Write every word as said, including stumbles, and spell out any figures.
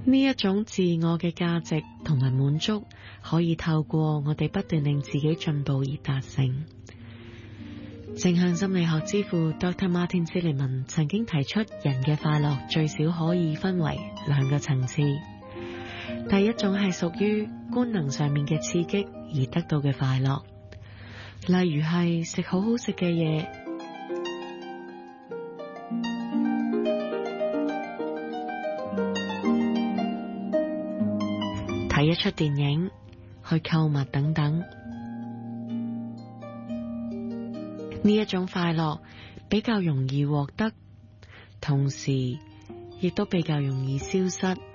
呢一種自我嘅價值同埋滿足，可以透過我哋不斷令自己進步而達成。正向心理學之父 Doctor Martin Seligman 曾經提出，人嘅快樂最少可以分為兩個層次。第一種係屬於官能上面嘅刺激而得到嘅快樂，例如係食好好食嘅嘢，睇一出電影，去購物等等。呢一種快樂比較容易獲得，同時亦都比較容易消失。